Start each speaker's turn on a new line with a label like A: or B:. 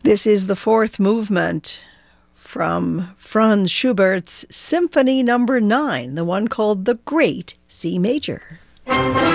A: This is the fourth movement from Franz Schubert's Symphony No. 9, the one called the Great C Major.